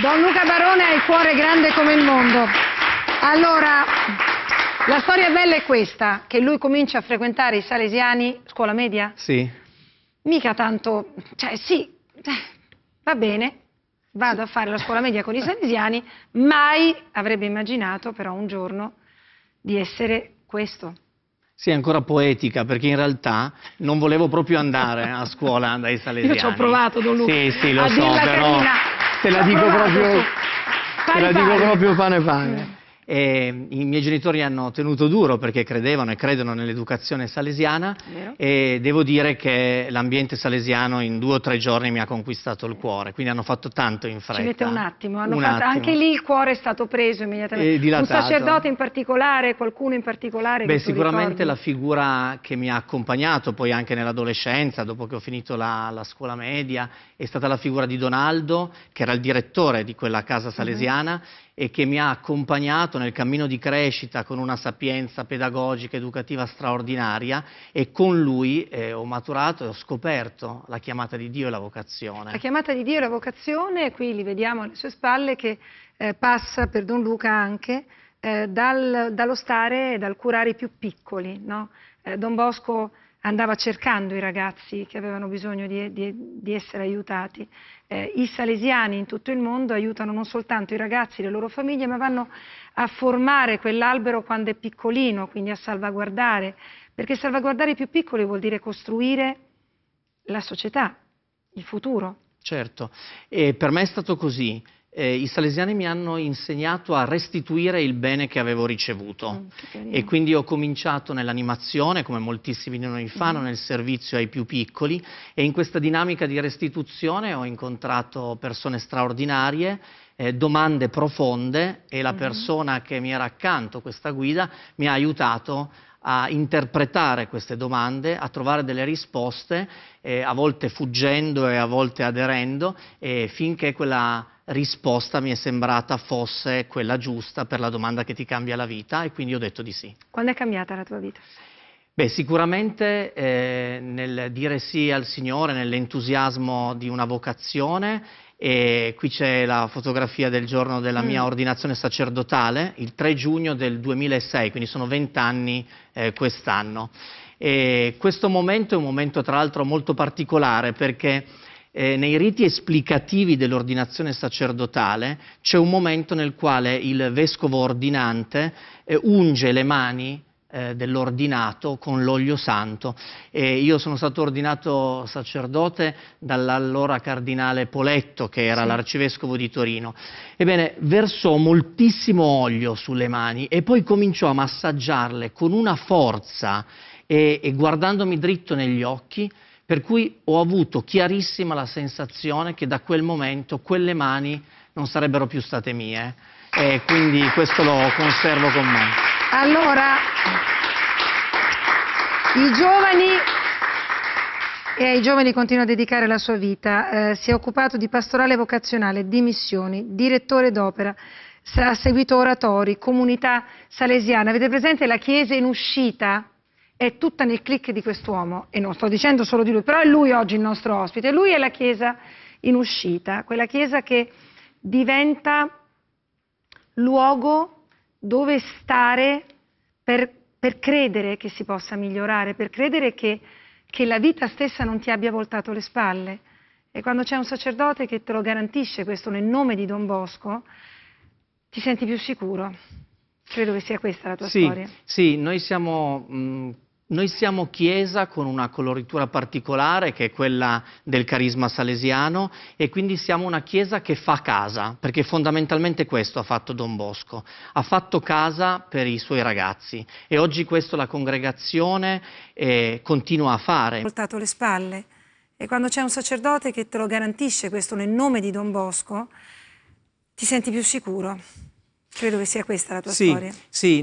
Don Luca Barone ha il cuore grande come il mondo. Allora, la storia bella è questa, che lui comincia a frequentare i salesiani, scuola media? Sì. Mica tanto, cioè sì, va bene, vado a fare la scuola media con i salesiani, mai avrebbe immaginato però un giorno di essere questo. Sì, è ancora poetica, perché in realtà non volevo proprio andare a scuola dai salesiani. Io ci ho provato, Don Luca, sì, lo a so, dirla però carina. te la dico proprio pane Pane. pane. E i miei genitori hanno tenuto duro perché credevano e credono nell'educazione salesiana, e devo dire che l'ambiente salesiano in 2 o 3 giorni mi ha conquistato il cuore, quindi hanno fatto tanto in fretta. Ci mette un attimo, Attimo. Anche lì il cuore è stato preso immediatamente. Dilatato. Un sacerdote in particolare, qualcuno in particolare? Beh, che tu sicuramente ricordi? la figura che mi ha accompagnato poi anche nell'adolescenza, dopo che ho finito la scuola media, è stata la figura di Don Aldo, che era il direttore di quella casa salesiana, e che mi ha accompagnato nel cammino di crescita con una sapienza pedagogica, educativa straordinaria, e con lui ho maturato e ho scoperto la chiamata di Dio e la vocazione. La chiamata di Dio e la vocazione, qui li vediamo alle sue spalle, che passa per Don Luca anche dallo stare e dal curare i più piccoli, no? Don Bosco andava cercando i ragazzi che avevano bisogno di essere aiutati. I salesiani in tutto il mondo aiutano non soltanto i ragazzi e le loro famiglie, ma vanno a formare quell'albero quando è piccolino, quindi a salvaguardare, perché salvaguardare i più piccoli vuol dire costruire la società, il futuro. Certo, e per me è stato così. I salesiani mi hanno insegnato a restituire il bene che avevo ricevuto, e quindi ho cominciato nell'animazione, come moltissimi di noi fanno, nel servizio ai più piccoli, e in questa dinamica di restituzione ho incontrato persone straordinarie, domande profonde, e la persona che mi era accanto, questa guida, mi ha aiutato a interpretare queste domande, a trovare delle risposte, a volte fuggendo e a volte aderendo, finché quella risposta mi è sembrata fosse quella giusta per la domanda che ti cambia la vita, e quindi ho detto di sì. Quando è cambiata la tua vita? Beh, sicuramente nel dire sì al Signore, nell'entusiasmo di una vocazione, e qui c'è la fotografia del giorno della mia ordinazione sacerdotale, il 3 giugno del 2006, quindi sono 20 anni quest'anno. E questo momento è un momento tra l'altro molto particolare, perché nei riti esplicativi dell'ordinazione sacerdotale c'è un momento nel quale il vescovo ordinante unge le mani dell'ordinato con l'olio santo. Io sono stato ordinato sacerdote dall'allora cardinale Poletto, che era l'arcivescovo di Torino. Ebbene, versò moltissimo olio sulle mani e poi cominciò a massaggiarle con una forza e guardandomi dritto negli occhi, per cui ho avuto chiarissima la sensazione che da quel momento quelle mani non sarebbero più state mie, e quindi questo lo conservo con me. Allora, ai giovani continua a dedicare la sua vita, si è occupato di pastorale vocazionale, di missioni, direttore d'opera, ha seguito oratori, comunità salesiana. Avete presente la chiesa in uscita? È tutta nel click di quest'uomo, e non sto dicendo solo di lui, però è lui oggi il nostro ospite. Lui è la chiesa in uscita, quella chiesa che diventa luogo dove stare per credere che si possa migliorare, per credere che la vita stessa non ti abbia voltato le spalle. E quando c'è un sacerdote che te lo garantisce questo nel nome di Don Bosco, ti senti più sicuro. Credo che sia questa la tua storia. Sì, noi siamo chiesa con una coloritura particolare, che è quella del carisma salesiano, e quindi siamo una chiesa che fa casa, perché fondamentalmente questo ha fatto Don Bosco, ha fatto casa per i suoi ragazzi, e oggi questo la congregazione continua a fare. Voltato le spalle, e quando c'è un sacerdote che te lo garantisce questo nel nome di Don Bosco, ti senti più sicuro. Credo che sia questa la tua storia. Sì.